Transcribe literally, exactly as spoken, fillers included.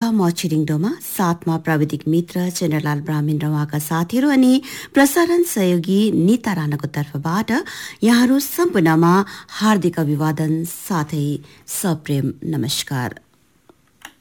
म छिरिङडोमा, साथमा प्राविधिक मित्र चन्द्रलाल ब्राह्मण र उहाँका साथीहरू अनि प्रसारण सहयोगी निता राणाको तर्फबाट यहाँहरू सम्पूर्णमा हार्दिक अभिवादन साथै सप्रेम नमस्कार।